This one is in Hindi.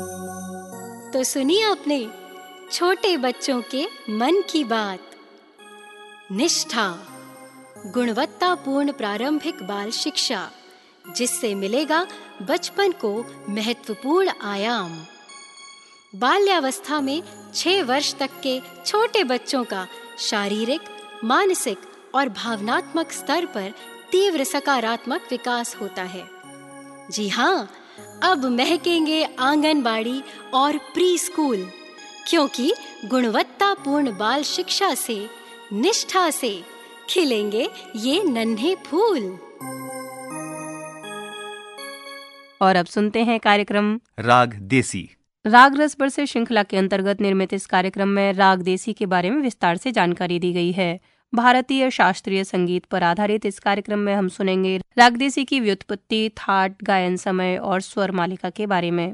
तो सुनिए अपने छोटे बच्चों के मन की बात। निष्ठा, गुणवत्तापूर्ण प्रारंभिक बाल शिक्षा, जिससे मिलेगा बचपन को महत्वपूर्ण आयाम। बाल्यावस्था में 6 वर्ष तक के छोटे बच्चों का शारीरिक, मानसिक और भावनात्मक स्तर पर तीव्र सकारात्मक विकास होता है। जी हाँ, अब महकेंगे आंगनबाड़ी और प्री स्कूल, क्योंकि गुणवत्तापूर्ण बाल शिक्षा से, निष्ठा से खिलेंगे ये नन्हे फूल। और अब सुनते हैं कार्यक्रम राग देसी। राग रस बरसे श्रृंखला के अंतर्गत निर्मित इस कार्यक्रम में राग देसी के बारे में विस्तार से जानकारी दी गई है। भारतीय शास्त्रीय संगीत पर आधारित इस कार्यक्रम में हम सुनेंगे राग देसी की व्युत्पत्ति, थाट, गायन समय और स्वर मालिका के बारे में।